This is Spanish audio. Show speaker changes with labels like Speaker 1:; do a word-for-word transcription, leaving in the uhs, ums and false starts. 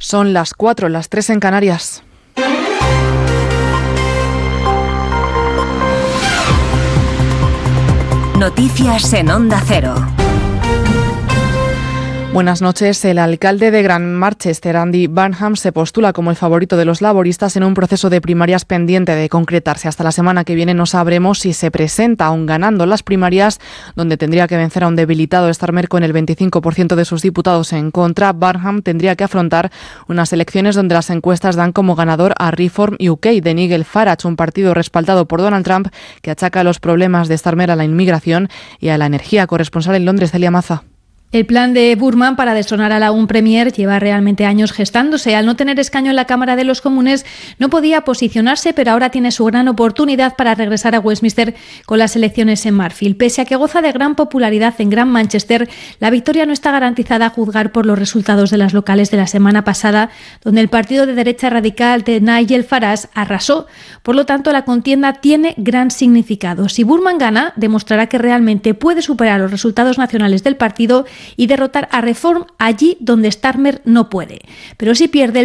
Speaker 1: Son las cuatro, las tres en Canarias.
Speaker 2: Noticias en Onda Cero.
Speaker 1: Buenas noches. El alcalde de Gran Manchester, Andy Burnham, se postula como el favorito de los laboristas en un proceso de primarias pendiente de concretarse. Hasta la semana que viene no sabremos si se presenta, aún ganando las primarias, donde tendría que vencer a un debilitado Starmer con el veinticinco por ciento de sus diputados en contra. Burnham tendría que afrontar unas elecciones donde las encuestas dan como ganador a Reform U K de Nigel Farage, un partido respaldado por Donald Trump que achaca los problemas de Starmer a la inmigración y a la energía. Corresponsal en Londres, Celia Maza.
Speaker 3: El plan de Burman para destronar a la un Premier lleva realmente años gestándose. Al no tener escaño en la Cámara de los Comunes, no podía posicionarse, pero ahora tiene su gran oportunidad para regresar a Westminster con las elecciones en Marfield. Pese a que goza de gran popularidad en Gran Manchester, la victoria no está garantizada a juzgar por los resultados de las locales de la semana pasada, donde el partido de derecha radical de Nigel Farage arrasó. Por lo tanto, la contienda tiene gran significado. Si Burman gana, demostrará que realmente puede superar los resultados nacionales del partido y derrotar a Reform allí donde Starmer no puede. Pero si pierde,